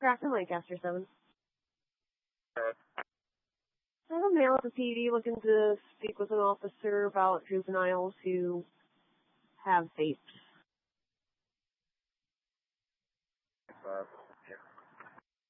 Grafton Lancaster 7. Okay. I have a male at the PD looking to speak with an officer about juveniles who have vapes.